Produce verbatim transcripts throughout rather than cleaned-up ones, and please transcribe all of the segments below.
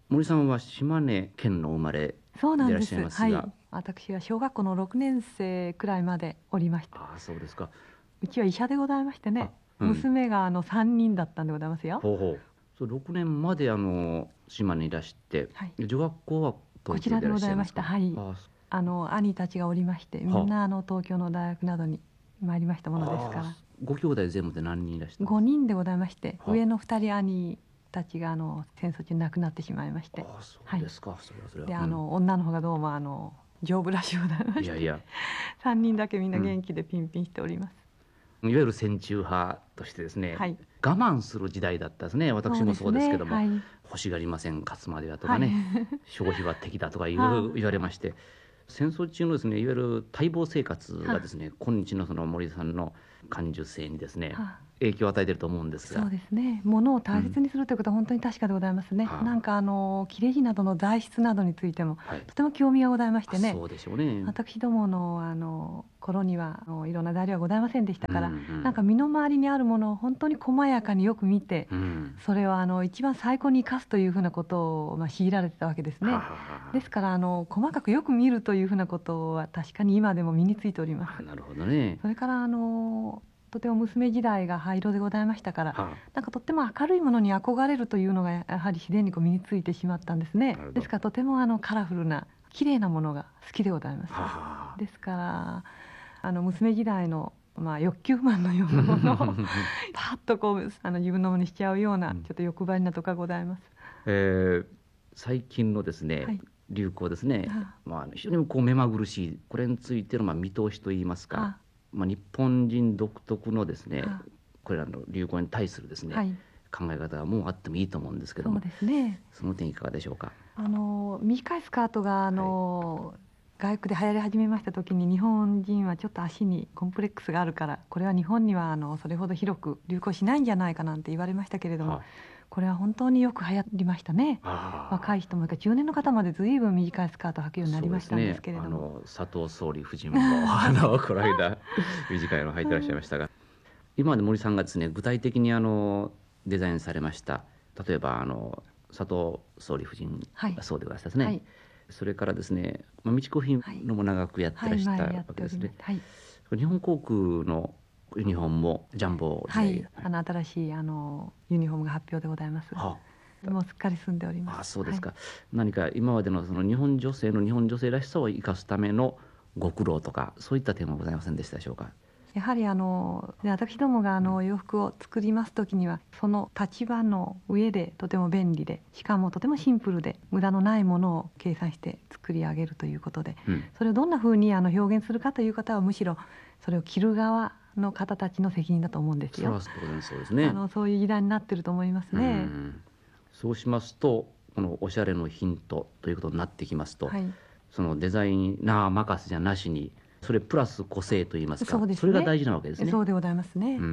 森さんは島根県の生まれでそうないんらっです。はい。 しゃいますが、 私は小学校のろくねん生くらいまでおりました。 ああそうですか。 うちは医者でございましてあ、 ね、 うん、 娘があのさんにんだったんでございますよ。 ほうほう。そうろくねんまであの島にいらして、 はい。 女学校は東京でいらこちらでごっしゃいますか。 ざいました。はい。 ああの兄たちがおりまして、みあ、はんなあの東京の大学などに参りましたもあ、 のですああ、 から、 ご兄弟全部で何人いらしたんですごにんでございまして、 か。は上のふたり兄たちがあの戦争中に亡くなってしまいまして、 あ、ああそうはい。 ですか。それはそれは。 で、 うん、 あの女の方がどうもあの丈夫らしゅうございまして、 いやいや、 さんにんだけみんなうん、 元気でピンピンしております。 いわゆる戦中派としてですね、 はい。 我慢する時代だったですね。私もそうですけども、 そうですね。 欲しがりません勝つまではとはい。 かね、 はい。 消費は敵だとかいろいろは言われまして、戦争中のですね、いわゆる待望生活あ、はがですね、今日のその森さんの感受性にですね、 あ、はあ。 影響を与えていると思うんですが。 そうですね。物を大うん、 切にするということは本当に確かでございますね。 はなんかあの切れ字などの材質などについてもあ、はい、 とても興味がございましあ、 てね。 そうでしょうね。 私どものあの頃にはあのいろんな材料はございませんでしたうんうから、なんんか身の回りにあるものを本当に細やかによく見て、 うん、 それをあの一番最高に生かすというふうなことをまあ強いられてたわけですね。 はあはあはですからあの細かくよく見るというふうなことは確かに今でも身についておりあ、 ます。 あ、なるほどね。 それからあのとても娘時代が灰色でございましたから、 はなんかとっても明るいものに憧れるというのがやはり自然にこう身についてしまったんですあ、 ね。 なるほど。 ですからとてもあのカラフルな綺麗なものが好きでございます。 はあはあ。 ですからあの娘時代のまあ欲求マンのようなものをパッとこうあの自分のものにしちゃうようなちょっと欲張りなとかございます。 えー最近のですね、 はい。 流行ですね、 あまあ、非常にこう目まぐるしい、これについてのまあ見通しといいますか、 あまあ、日本人独特のですね、 あこれらの流行に対するですね、 はい。 考え方がもうあってもいいと思うんですけども、 そうですね。 その点いかがでしょうか。 あの短いスカートがあの、外国で流行り始めました時に、日本人はちょっと足にコンプレックスがあるから、これは日本にはあのそれほど広く流行しないんじゃないかなんて言われましたけれども、 はこれは本当によく流行りましたね。 あ、 若い人も中年の方まで随分短いスカートを履くようになりましたんですけれあども、 の佐藤総理夫人もあのこの間短いの履いてらっしゃいましたが、今まで森さんがですね具体的にあのデザインされました、例えばあの佐藤総理夫人はいがそうでございますね、 はい、 それからですね、まあ、道コ品のも長くやってはいらした前やっておわけですね、 ります。はい、 日本航空のユニフォームもジャンボ時代、 はい、あの新しいあのユニフォームが発表でございます。 はもうすっかり済んでおりあ、あ、 ます。 そうですか、 はい、 何か今までのその日本女性の日本女性らしさを生かすためのご苦労とかそういった点はございませんでしたでしょうか。 やはりあので私どもがあの洋服を作ります時には、その立場の上でとても便利で、しかもとてもシンプルで無駄のないものを計算して作り上げるということで、 うんそれをどんなふうにあの表現するかという方はむしろそれを着る側の方たちの責任だと思うんですそれはよ。 当然そうですね。 あのそういう時代になってると思いますうね。 ん、そうしますとこのおしゃれのヒントということになってきますと、 はい、 そのデザイナー任せじゃなしにそれプラス個性といいますか、 そうですね。 れが大事なわけですね。 そうでございますね。 うん、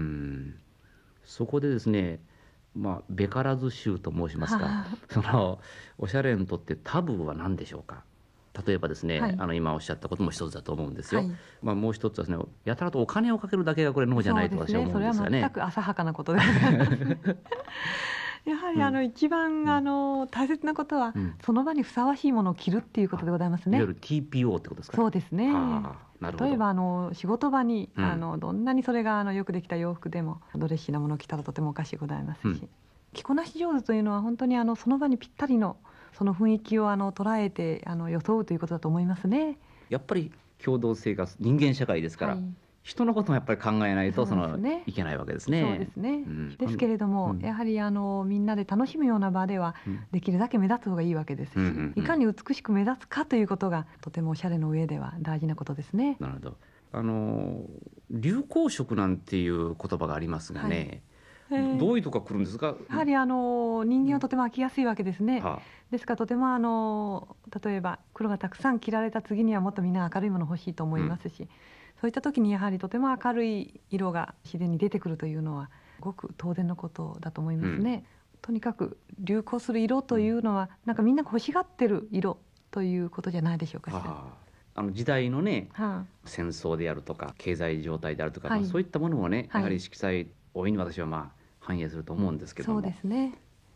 そこでですね、まあべからず衆と申しますか、 はそのおしゃれにとってタブーは何でしょうか。例えばですね、 はい、 あの今おっしゃったことも一つだと思うんですよ、 はい、 まあ、もう一つはですね、やたらとお金をかけるだけがこれのじゃないと私は思うんですがね。 そうですね。それは全く浅はかなことでございますやはりあの一番あの大切なことは、 うん、 その場にふさわしいものを着るっていうことでございますね。 いわゆる ティーピーオー ってことですか。 そうですね。 はあ、なるほど。 例えばあの仕事場に、 うん、 あのどんなにそれがあのよくできた洋服でもドレッシーなものを着たらとてもおかしいございますし、うん、着こなし上手というのは本当にあのその場にぴったりのその雰囲気をあの捉えてあの装うということだと思いますね。 やっぱり共同生活、人間社会ですから、はい、人のこともやっぱり考えないとその、ね、いけないわけですね。 そうですね、うん、ですけれども、 うん、 やはりあのみんなで楽しむような場では、うん、できるだけ目立つ方がいいわけですし、うんうんうん、いかに美しく目立つかということがとてもおしゃれの上では大事なことですね。 なるほど。あの流行色なんていう言葉がありますがね、はいえー、どういうとこが来るんですか。 やはりあの人間はとても飽きやすいわけですね、はあ、ですからとてもあの例えば黒がたくさん着られた次にはもっとみんな明るいもの欲しいと思いますし、うん、そういった時にやはりとても明るい色が自然に出てくるというのはごく当然のことだと思いますね、うん、とにかく流行する色というのはなんかみんなが欲しがってる色ということじゃないでしょうかしら、はあ、 あの時代のね、 はあ、 戦争であるとか経済状態であるとか、 はい、 まあ、そういったものもね、 はい、 やはり色彩大いに私はまあ反映すると思うんですけども、 そうですね。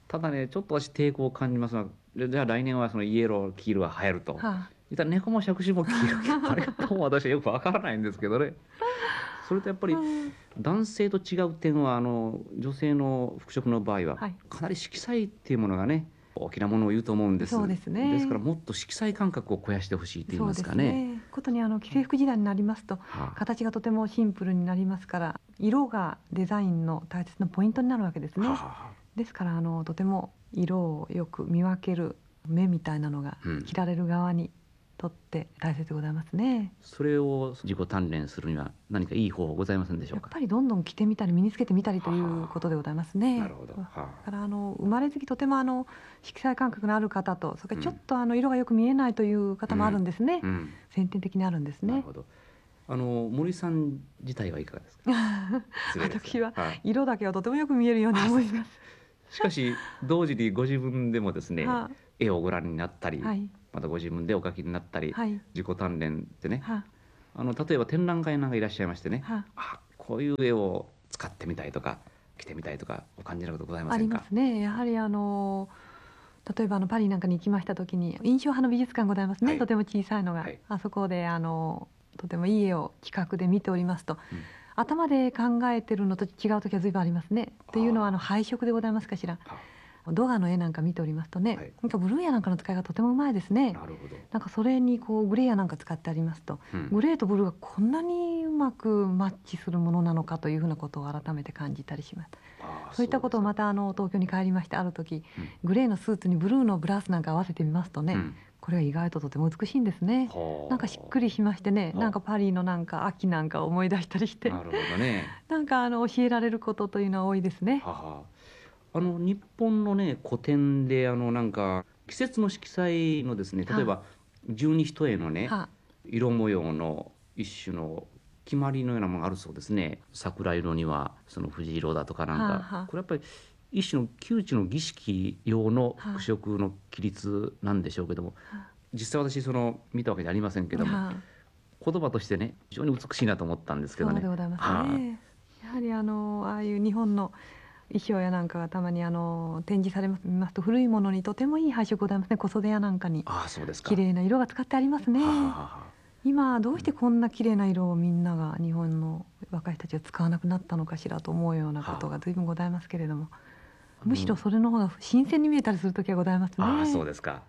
ただねちょっと私抵抗を感じますが、じゃあ来年はそのイエロー黄色が流行ると、はあ、言ったら猫も杓子も黄色あれとも私はよくわからないんですけどね。それとやっぱり男性と違う点はあの女性の服飾の場合はかなり色彩っていうものがね大きなものを言うと思うんです。 そうですね。 ですからもっと色彩感覚を肥やしてほしいと言いますかね。そうですね。 ことにあの既製服時代になりますと、はあ、形がとてもシンプルになりますから色がデザインの大切なポイントになるわけですね。はあ、ですからあのとても色をよく見分ける目みたいなのが着られる側にとって大切でございますね。うん、 それを自己鍛錬するには何かいい方法ございませんでしょうか。 やっぱりどんどん着てみたり身につけてみたりということでございますね。 なるほど。はあ、 だからあの生まれつきとてもあの色彩感覚のある方と、それからちょっとあの色がよく見えないという方もあるんですね。うんうん、先天的にあるんですね。 なるほど。あの森さん自体はいかがですか。 私は色だけはとてもよく見えるように思います。 しかし同時にご自分でもですね、はあ、絵をご覧になったり、はい、またご自分でお描きになったり、はい、自己鍛錬ってね、はあ、あの例えば展覧会なんかいらっしゃいましてね、はあ、あこういう絵を使ってみたいとか着てみたいとかお感じなことございませんか。 ありますね。やはりあの例えばあのパリなんかに行きました時に印象派の美術館ございますね、はい、とても小さいのが、はい、あそこであのとてもいい絵を企画で見ておりますと、うん、頭で考えてるのと違う時は随分ありますね。というのはあの配色でございますかしら。ドガの絵なんか見ておりますとね、はい、なんかブルーやなんかの使いがとてもうまいですね。 なるほど。 なんかそれにこうグレーやなんか使ってありますと、うん、グレーとブルーがこんなにうまくマッチするものなのかというふうなことを改めて感じたりします。そういったことをまたあの東京に帰りましてある時、うん、グレーのスーツにブルーのブラウスなんか合わせてみますとね、うん、これは意外ととても美しいんですね。なんかしっくりしましてね、なんかパリのなんか秋なんかを思い出したりして、 なるほどね。 なんかあの教えられることというのは多いですね。ははあの日本のね古典であのなんか季節の色彩のですね、例えば十二単のね色模様の一種の決まりのようなものがあるそうですね。桜色にはその藤色だとかなんか、ははこれやっぱり一種の宮中の儀式用の服飾の規律なんでしょうけども、実際私その見たわけじゃありませんけども、言葉としてね非常に美しいなと思ったんですけどね。 そうでございますね。やはりあのああいう日本の衣装やなんかがたまにあの展示されますと古いものにとてもいい配色ございますね。小袖やなんかに綺麗な色が使ってありますね。ははは今どうしてこんな綺麗な色をみんなが日本の若い人たちが使わなくなったのかしらと思うようなことが随分ございますけれども、むしろそれの方が新鮮に見えたりする時はございますね。 ああそうですか。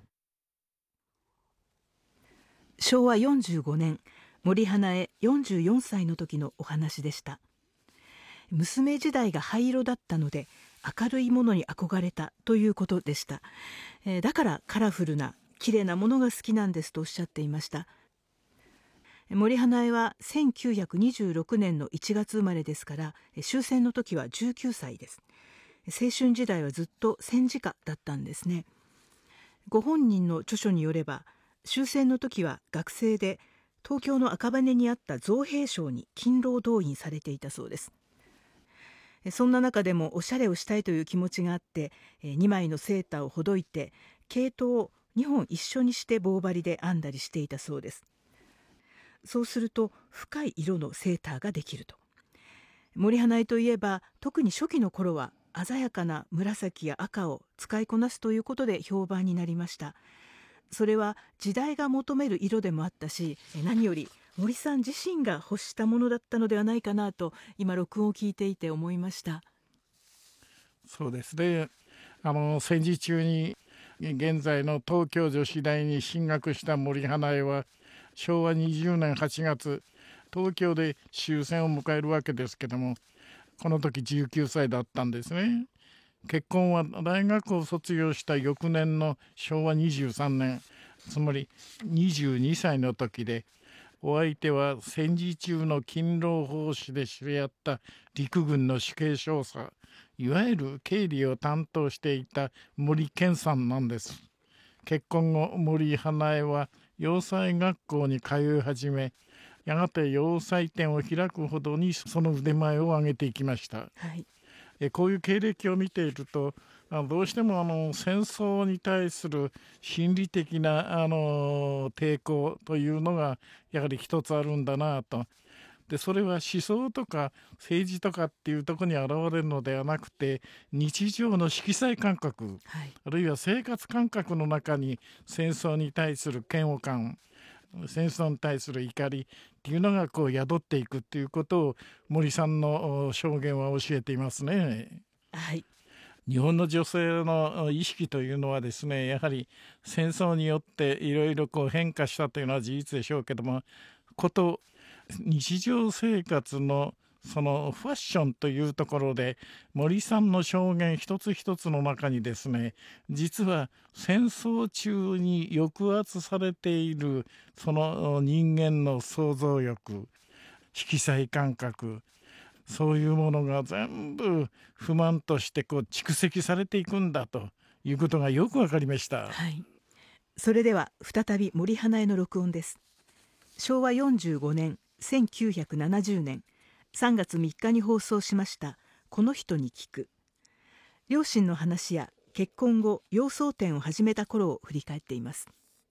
しょうわよんじゅうごねん森英恵よんじゅうよんさいの時のお話でした。娘時代が灰色だったので明るいものに憧れたということでした。えー、だからカラフルな綺麗なものが好きなんですとおっしゃっていました。森英恵はせんきゅうひゃくにじゅうろくねんのいちがつ生まれですから終戦の時はじゅうきゅうさいです。青春時代はずっと戦時下だったんですね。ご本人の著書によれば終戦の時は学生で東京の赤羽にあった造兵廠に勤労動員されていたそうです。そんな中でもおしゃれをしたいという気持ちがあってにまいのセーターをほどいて毛糸をにほん一緒にして棒針で編んだりしていたそうです。そうすると深い色のセーターができると。森英恵といえば特に初期の頃は鮮やかな紫や赤を使いこなすということで評判になりました。それは時代が求める色でもあったし、何より森さん自身が欲したものだったのではないかなと今録音を聞いていて思いました。 そうですね。あの戦時中に現在の東京女子大に進学した森英恵はしょうわにじゅうねんはちがつ東京で終戦を迎えるわけですけども、この時じゅうきゅうさいだったんですね。結婚は大学を卒業した翌年のしょうわにじゅうさんねん、つまりにじゅうにさいの時で、お相手は戦時中の勤労奉仕で知り合った陸軍の主計少佐、いわゆる経理を担当していた森健さんなんです。結婚後、森英恵は洋裁学校に通い始め、やがて洋裁店を開くほどにその腕前を上げていきました。はい、えこういう経歴を見ていると、どうしてもあの戦争に対する心理的なあの抵抗というのがやはり一つあるんだなと。 でそれは思想とか政治とかっていうところに現れるのではなくて、日常の色彩感覚、はい、あるいは生活感覚の中に戦争に対する嫌悪感、戦争に対する怒りっていうのがこう宿っていくっていうことを森さんの証言は教えていますね。 はい、 日本の女性の意識というのはですね、やはり戦争によっていろいろこう変化したというのは事実でしょうけども、こと日常生活のそのファッションというところで森さんの証言一つ一つの中にですね、実は戦争中に抑圧されているその人間の想像力、色彩感覚、そういうものが全部不満としてこう蓄積されていくんだということがよくわかりました。 はい、それでは再び森英恵の録音です。しょうわよんじゅうごねんせんきゅうひゃくななじゅうねんさんがつみっかに放送しましたこの人に聞く。両親の話や結婚後洋装店を始めた頃を振り返っています。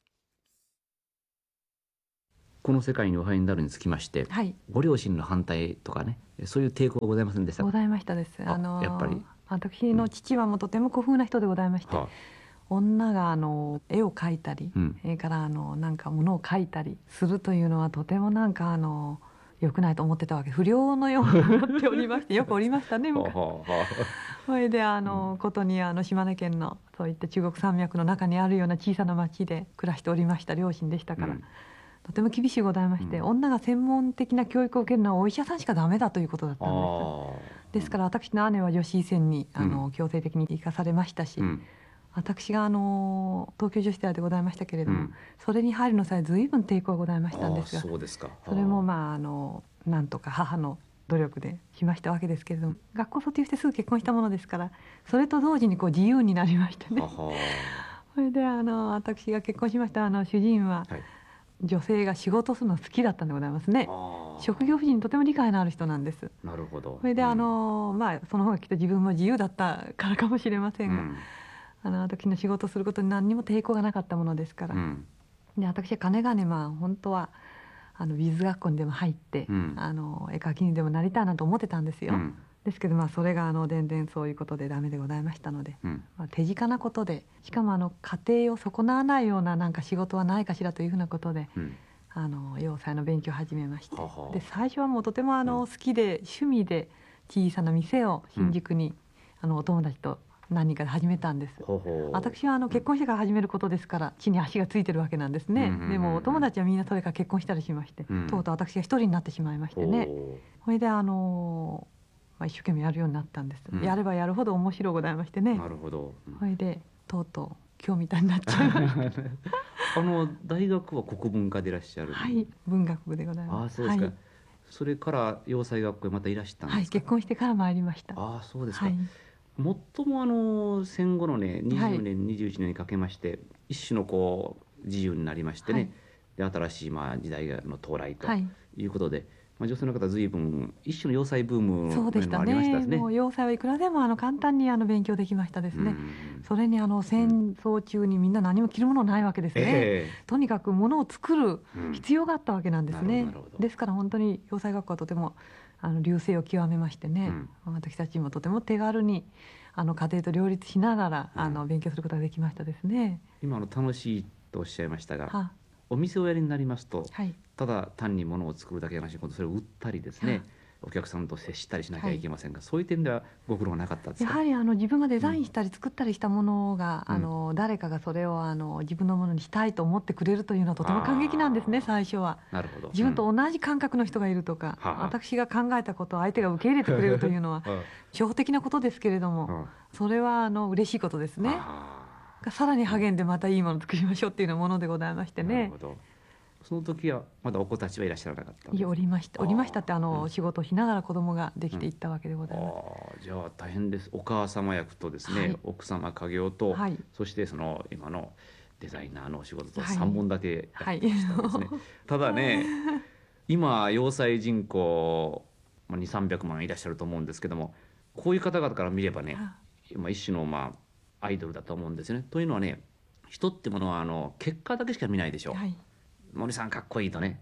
この世界にお入りになるにつきまして、はい、ご両親の反対とかね、そういう抵抗はございませんでしたか？ ございましたです。 あのー、やっぱり私の父はもうとても古風な人でございまして、うん、女があの絵を描いたり、うん、それからあのなんか物を描いたりするというのはとてもなんかあの良くないと思ってたわけ、不良のように思っておりましてよくおりましたね昔。それであの、うん、ことにあの島根県のそういった中国山脈の中にあるような小さな町で暮らしておりました両親でしたから、うん、とても厳しいございまして、うん、女が専門的な教育を受けるのはお医者さんしかダメだということだったんです。ですから私の姉は女子医専にあの、うん、強制的に行かされましたし、うん、私があの東京女子大でございましたけれども、うん、それに入るのさえ随分抵抗がございましたんですが、 そうですか。 それもまああのなんとか母の努力でしましたわけですけれども、学校卒業してすぐ結婚したものですから、それと同時にこう自由になりましてね。それであの私が結婚しましたあの主人は、はい、女性が仕事するの好きだったんでございますね。職業婦人にとても理解のある人なんです。 なるほど。 それであの、うん、まあその方がきっと自分も自由だったからかもしれませんが、うん、あの私の仕事することに何にも抵抗がなかったものですから、うん、で私はかねがねまあ本当はあの美術学校にでも入って、うん、あの絵描きにでもなりたいなと思ってたんですよ。うん、ですけどまあそれがあの全然そういうことでダメでございましたので、うん、まあ、手近なことで、しかもあの家庭を損なわないようななんか仕事はないかしらというふうなことで、うん、あの洋裁の勉強を始めまして、ははで最初はもうとてもあの好きで趣味で小さな店を新宿に、うん、あのお友達と何人かで始めたんです。ほほ私はあの結婚してから始めることですから地に足がついてるわけなんですね。うんうんうん、でもお友達はみんなそれから結婚したりしまして、うん、とうとう私が一人になってしまいましてね。それであのまあ、一生懸命やるようになったんです。うん、やればやるほど面白いございましてね。 なるほど。 うん、それでとうとう今日みたいになっちゃいましたあの大学は国文科でいらっしゃる。 はい、文学部でございます。 あ、そうですか。 はい、 それから洋裁学校へまたいらしたんですか？ はい、結婚してから参りました。 あ、そうですか。はい、最もあの戦後のねにじゅうねん、はい、にじゅういちねんにかけまして一種のこう自由になりましてね、はい、で新しいまあ時代の到来ということで、はい、まあ、女性の方随分一種の洋裁ブームのもありましたですね。 もう洋裁はいくらでもあの簡単にあの勉強できましたですね。それにあの戦争中にみんな何も着るものないわけですね。えー、とにかくものを作る必要があったわけなんですね。うん、ですから本当に洋裁学校はとてもあの隆盛を極めましてね、うん、私たちもとても手軽にあの家庭と両立しながら、うん、あの勉強することができましたですね。 今の楽しいとおっしゃいましたが、はお店をやりになりますと、はい、ただ単に物を作るだけじゃなしにそれを売ったりですね、お客さんと接したりしなきゃいけませんが、はい、そういう点ではご苦労なかったですか？ やはりあの自分がデザインしたり作ったりしたものが、うん、あの誰かがそれをあの自分のものにしたいと思ってくれるというのはとても感激なんですね。最初はなるほど、 自分と同じ感覚の人がいるとか、うん、私が考えたことを相手が受け入れてくれるというのは初歩的なことですけれども、うん、それはあの嬉しいことですね。さらに励んでまたいいものを作りましょうっていうようなものでございましてね。なるほど。 その時はまだお子たちはいらっしゃらなかったんですか？ いや、おりましたおりましたってあの、うん、仕事をしながら子供ができていったわけでございます。 うん、あ、じゃあ大変です。お母様役とですね、はい、奥様家業と、はい、そしてその今のデザイナーのお仕事とさんぼんだけやってましたんですね。はい、ただね今洋裁人口にせんさんびゃくまんいらっしゃると思うんですけども、こういう方々から見ればね、まあ、一種のまあアイドルだと思うんですね。というのはね、人ってものはあの結果だけしか見ないでしょう。はい、森さんかっこいいとね、はあ、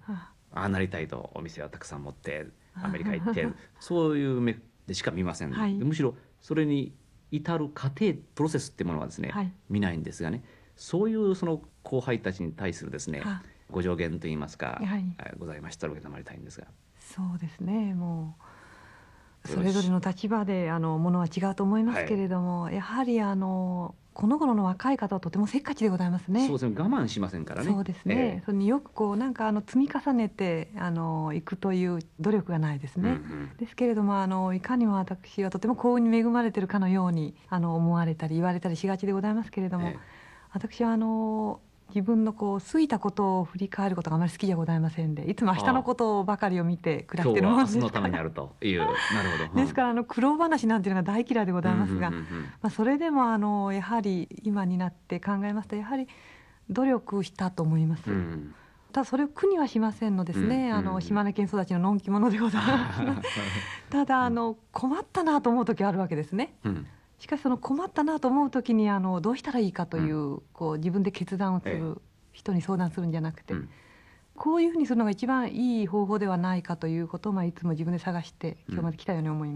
ああなりたいとお店をたくさん持ってアメリカ行ってそういう目でしか見ません、 はい、 むしろそれに至る過程プロセスっていうものはですね、 はい、 見ないんですがね、そういうその後輩たちに対するですね、ご助言といいますか、はい、ございましたら承りたいんですが。 そうですね、もうそれぞれの立場であのものは違うと思いますけれども、はい、やはりあのこの頃の若い方はとてもせっかちでございますね。 そうですね、我慢しませんからね。 そうですね、えー、それによくこうなんかあの積み重ねてあのいくという努力がないですね、うんうん、ですけれどもあのいかにも私はとても幸運に恵まれているかのようにあの思われたり言われたりしがちでございますけれども、えー、私はあの自分のこう過ぎたことを振り返ることがあまり好きじゃございませんで、いつも明日のことばかりを見て暮らしているものですから、 今日は明日のためにあるというなるほど、うん、 ですからあの苦労話なんていうのが大嫌いでございますが、 うんうんうんうん、 まあ、それでもあのやはり今になって考えますとやはり努力したと思います、うん、ただそれを苦にはしませんのですね、うんうんうん、あの島根県育ちののんき者でございますただあの困ったなと思う時あるわけですね、うん、しかしその困ったなと思う時にあのどうしたらいいかという、うん、こう自分で決断をする、人に相談するんじゃなくて、うん、こういうふうにするのが一番いい方法ではないかということを、まあ、いつも自分で探して今日まで来たように思います。